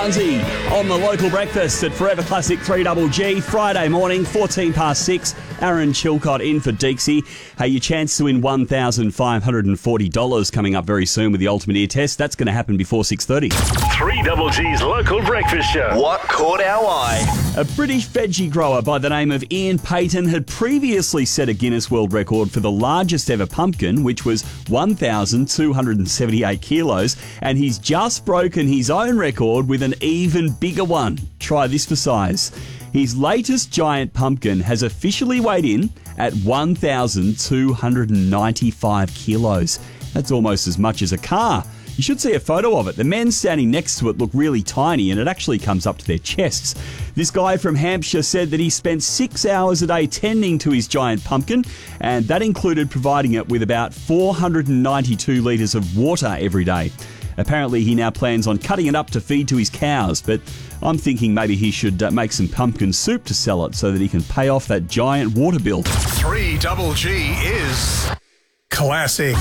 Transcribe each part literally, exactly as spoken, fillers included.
Barnsey on the local breakfast at Forever Classic three G G. Friday morning, fourteen past six. Aaron Chilcott in for Dixie. Hey, your chance to win one thousand five hundred forty dollars coming up very soon with the Ultimate Ear Test. That's going to happen before six thirty. three G G's local breakfast show. What caught our eye? A British veggie grower by the name of Ian Payton had previously set a Guinness World Record for the largest ever pumpkin, which was one thousand two hundred seventy-eight kilos, and he's just broken his own record with an even bigger one. Try this for size. His latest giant pumpkin has officially weighed in at one thousand two hundred ninety-five kilos. That's almost as much as a car. You should see a photo of it. The men standing next to it look really tiny and it actually comes up to their chests. This guy from Hampshire said that he spent six hours a day tending to his giant pumpkin, and that included providing it with about four hundred ninety-two litres of water every day. Apparently he now plans on cutting it up to feed to his cows, but I'm thinking maybe he should uh, make some pumpkin soup to sell it so that he can pay off that giant water bill. three G G is classic.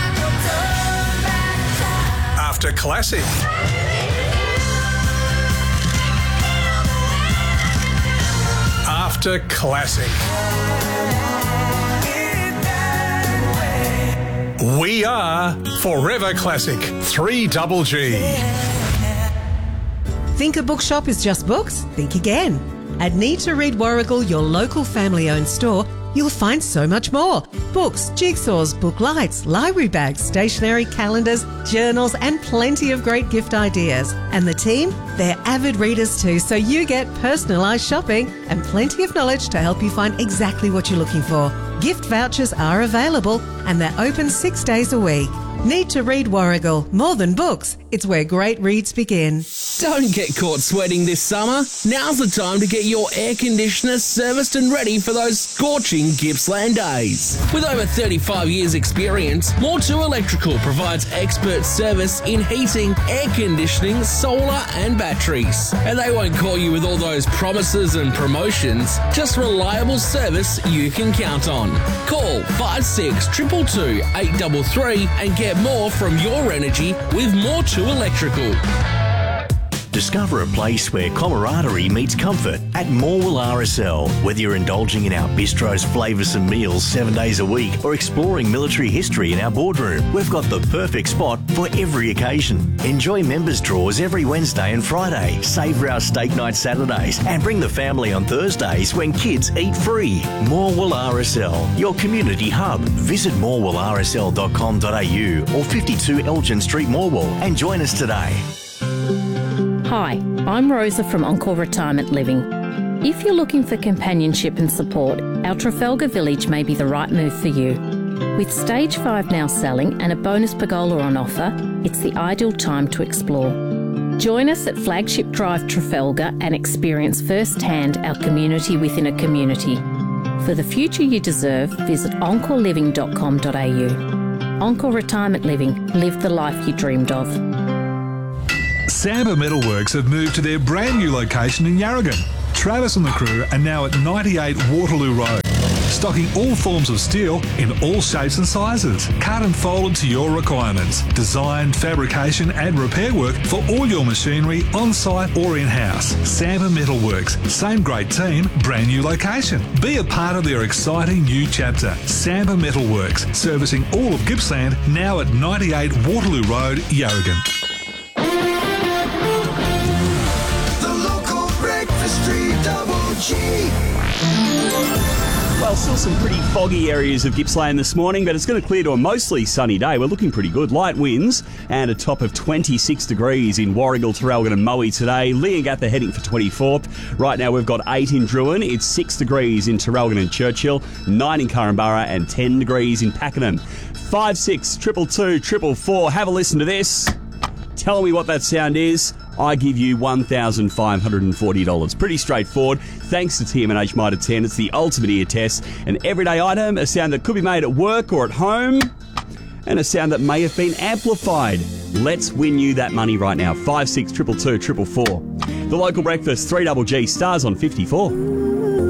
After classic. After classic. We are Forever Classic three G G. Think a bookshop is just books? Think again. At Need to Read Warragul, your local family-owned store, you'll find so much more. Books, jigsaws, book lights, library bags, stationery, calendars, journals, and plenty of great gift ideas. And the team, they're avid readers too, so you get personalised shopping and plenty of knowledge to help you find exactly what you're looking for. Gift vouchers are available and they're open six days a week. Need to Read Warragul. More than books, it's where great reads begin. Don't get caught sweating this summer. Now's the time to get your air conditioner serviced and ready for those scorching Gippsland days. With over thirty-five years experience, More two Electrical provides expert service in heating, air conditioning, solar and batteries. And they won't call you with all those promises and promotions, just reliable service you can count on. Call five six two two two, eight three three and get more from your energy with More two Electrical. Discover a place where camaraderie meets comfort at Morwell R S L. Whether you're indulging in our bistro's flavoursome meals seven days a week or exploring military history in our boardroom, we've got the perfect spot for every occasion. Enjoy members' draws every Wednesday and Friday, savour our steak night Saturdays, and bring the family on Thursdays when kids eat free. Morwell R S L, your community hub. Visit morwell r s l dot com dot a u or fifty-two Elgin Street, Morwell, and join us today. Hi, I'm Rosa from Encore Retirement Living. If you're looking for companionship and support, our Trafalgar Village may be the right move for you. With Stage five now selling and a bonus pergola on offer, it's the ideal time to explore. Join us at Flagship Drive Trafalgar and experience firsthand our community within a community. For the future you deserve, visit encore living dot com dot a u. Encore Retirement Living. Live the life you dreamed of. Samba Metalworks have moved to their brand new location in Yarragon. Travis and the crew are now at ninety-eight Waterloo Road, stocking all forms of steel in all shapes and sizes, cut and folded to your requirements. Design, fabrication and repair work for all your machinery on-site or in-house. Samba Metalworks, same great team, brand new location. Be a part of their exciting new chapter. Samba Metalworks, servicing all of Gippsland, now at ninety-eight Waterloo Road, Yarragon. Well, still some pretty foggy areas of Gippsland this morning, but it's going to clear to a mostly sunny day. We're looking pretty good. Light winds and a top of twenty-six degrees in Warragul, Traralgon and Moe today. Leongatha heading for twenty-four. Right now we've got eight in Druin. It's six degrees in Traralgon and Churchill, nine in Curramborough and ten degrees in Pakenham. five six two two two, four four four. Have a listen to this. Tell me what that sound is. I give you one thousand five hundred forty dollars. Pretty straightforward. Thanks to T M N H Mitre ten, it's the ultimate ear test. An everyday item, a sound that could be made at work or at home, and a sound that may have been amplified. Let's win you that money right now. five six two two two, four four four. The local breakfast, three G G, stars on fifty-four.